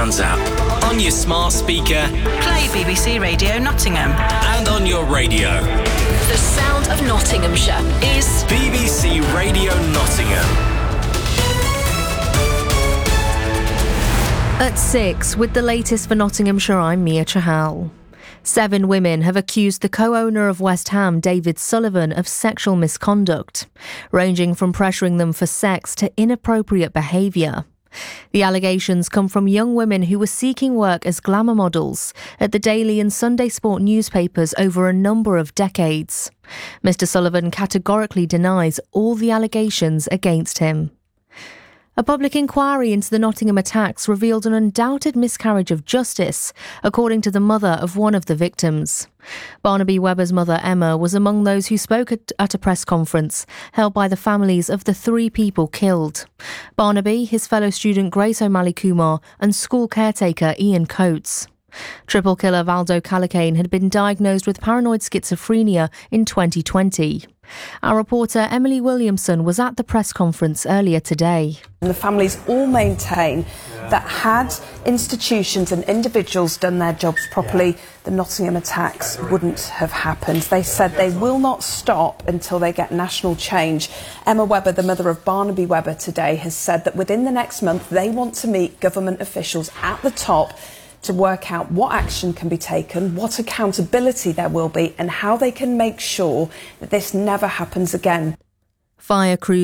Sounds app, on your smart speaker, Play BBC Radio Nottingham. and on your radio. The sound of Nottinghamshire is BBC Radio Nottingham. At 6, with the latest for Nottinghamshire, I'm Mia Chahal. 7 women have accused the co-owner of West Ham, David Sullivan, of sexual misconduct, ranging from pressuring them for sex to inappropriate behaviour. The allegations come from young women who were seeking work as glamour models at the Daily and Sunday Sport newspapers over a number of decades. Mr. Sullivan categorically denies all the allegations against him. A public inquiry into the Nottingham attacks revealed an undoubted miscarriage of justice, according to the mother of one of the victims. Barnaby Webber's mother, Emma, was among those who spoke at a press conference held by the families of the 3 people killed. Barnaby, his fellow student Grace O'Malley Kumar, and school caretaker Ian Coates. Triple killer Valdo Calacane had been diagnosed with paranoid schizophrenia in 2020. Our reporter Emily Williamson was at the press conference earlier today. The families all maintain that had institutions and individuals done their jobs properly, the Nottingham attacks wouldn't have happened. They said they will not stop until they get national change. Emma Webber, the mother of Barnaby Webber today, has said that within the next month they want to meet government officials at the top to work out what action can be taken, what accountability there will be, and how they can make sure that this never happens again. Fire crews